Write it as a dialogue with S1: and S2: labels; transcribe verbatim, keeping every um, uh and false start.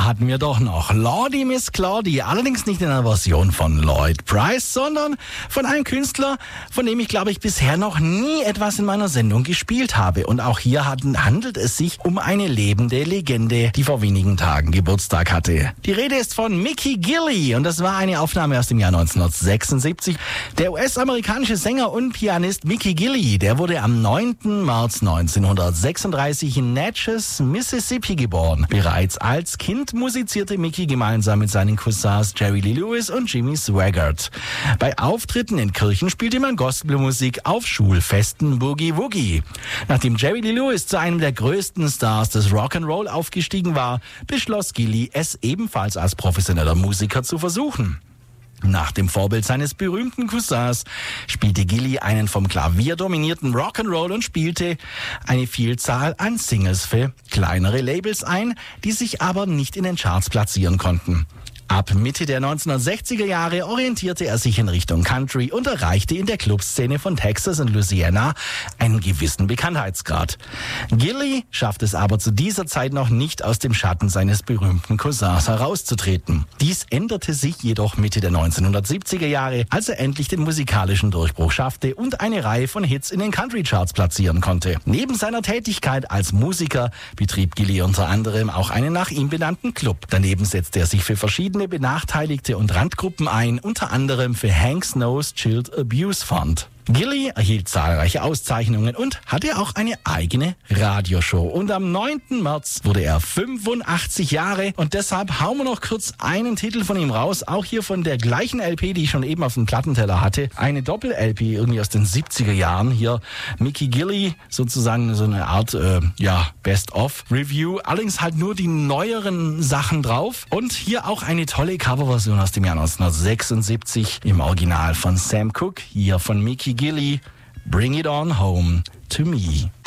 S1: hatten wir doch noch Lordy Miss Claudie, allerdings nicht in einer Version von Lloyd Price, sondern von einem Künstler, von dem ich glaube ich bisher noch nie etwas in meiner Sendung gespielt habe. Und auch hier hatten, handelt es sich um eine lebende Legende, die vor wenigen Tagen Geburtstag hatte. Die Rede ist von Mickey Gilley und das war eine Aufnahme aus dem Jahr neunzehnhundertsechsundsiebzig. Der U S-amerikanische Sänger und Pianist Mickey Gilley, der wurde am neunten März neunzehnhundertsechsunddreißig in Natchez, Mississippi geboren. Bereits als Kind musizierte Mickey gemeinsam mit seinen Cousins Jerry Lee Lewis und Jimmy Swaggart. Bei Auftritten in Kirchen spielte man Gospelmusik, auf Schulfesten Boogie Woogie. Nachdem Jerry Lee Lewis zu einem der größten Stars des Rock'n'Roll aufgestiegen war, beschloss Gilley, es ebenfalls als professioneller Musiker zu versuchen. Nach dem Vorbild seines berühmten Cousins spielte Gilley einen vom Klavier dominierten Rock'n'Roll und spielte eine Vielzahl an Singles für kleinere Labels ein, die sich aber nicht in den Charts platzieren konnten. Ab Mitte der neunzehnhundertsechziger Jahre orientierte er sich in Richtung Country und erreichte in der Clubszene von Texas und Louisiana einen gewissen Bekanntheitsgrad. Gilley schafft es aber zu dieser Zeit noch nicht, aus dem Schatten seines berühmten Cousins herauszutreten. Dies änderte sich jedoch Mitte der neunzehnhundertsiebziger Jahre, als er endlich den musikalischen Durchbruch schaffte und eine Reihe von Hits in den Country-Charts platzieren konnte. Neben seiner Tätigkeit als Musiker betrieb Gilley unter anderem auch einen nach ihm benannten Club. Daneben setzte er sich für verschiedene benachteiligte und Randgruppen ein, unter anderem für Hank Snow's Child Abuse Fund. Gilley erhielt zahlreiche Auszeichnungen und hatte auch eine eigene Radioshow. Und am neunten März wurde er fünfundachtzig Jahre und deshalb hauen wir noch kurz einen Titel von ihm raus, auch hier von der gleichen L P, die ich schon eben auf dem Plattenteller hatte. Eine Doppel-L P, irgendwie aus den siebziger Jahren. Hier Mickey Gilley, sozusagen so eine Art, äh, ja, Best-of-Review. Allerdings halt nur die neueren Sachen drauf. Und hier auch eine tolle Coverversion aus dem Jahr neunzehnhundertsechsundsiebzig im Original von Sam Cooke, hier von Mickey Gilley, Bring It On Home to Me.